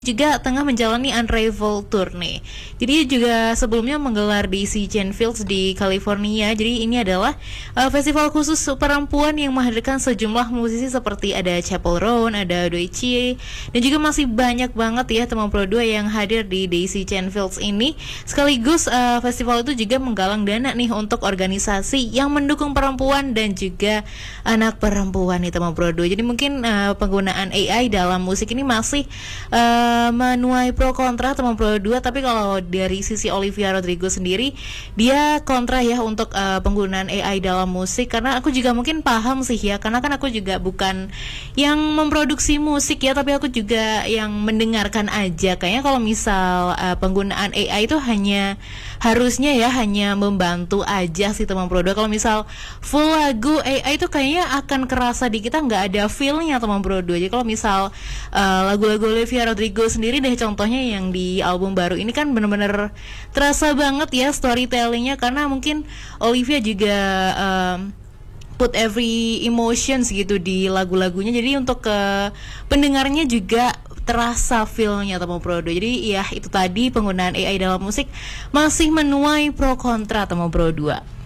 juga tengah menjalani Unravel Tour nih. Jadi juga sebelumnya menggelar di Sea Fields di California. Jadi ini adalah festival khusus perempuan yang menghadirkan sejumlah musisi seperti ada Chappell Roan, ada Doechii, dan juga masih banyak banget ya teman Pro 2 yang hadir di Sea Fields ini. Sekaligus festival itu juga menggalang dana nih untuk organisasi yang mendukung perempuan dan juga anak perempuan nih teman Pro 2. Jadi mungkin penggunaan AI dalam musik ini masih menuai pro kontra teman Pro 2, tapi kalau dari sisi Olivia Rodrigo sendiri dia kontra ya untuk penggunaan AI dalam musik, karena aku juga mungkin paham sih ya, karena kan aku juga bukan yang memproduksi musik ya, tapi aku juga yang mendengarkan aja. Kayaknya kalau misal penggunaan AI itu harusnya hanya membantu aja sih teman Pro 2. Kalau misal full lagu AI itu kayaknya akan kerasa di kita nggak ada feel-nya teman Pro 2. Jadi kalau misal lagu-lagu Olivia Rodrigo sendiri deh contohnya yang di album baru ini kan bener-bener terasa banget ya storytellingnya, karena mungkin Olivia juga put every emotions gitu di lagu-lagunya, jadi untuk pendengarnya juga terasa feel-nya teman Pro 2. Jadi ya itu tadi penggunaan AI dalam musik masih menuai pro kontra teman Pro 2.